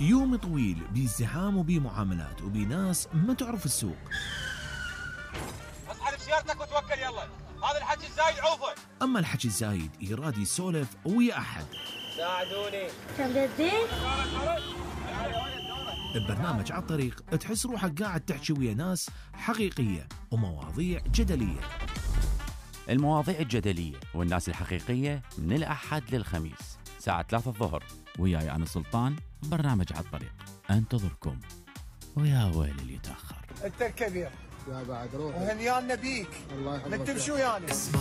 يوم طويل بازدحام وبمعاملات وبناس ما تعرف السوق. اسحب سيارتك وتوكل يلا، هذا الحكي الزايد عوفه. اما الحكي الزايد يراد يسولف ويا احد. ساعدوني. كم جديد؟ ببرنامج على الطريق تحس روحك قاعد تحكي ويا ناس حقيقية ومواضيع جدلية. المواضيع الجدلية والناس الحقيقية من الأحد للخميس الساعة 3 الظهر، وياي أنا سلطان. برنامج على الطريق انتظركم، ويا ويل اللي يتأخر. انت الكبير يا بعد روح وهنيانا بيك. الله يحفظك. من تمشوا يعني.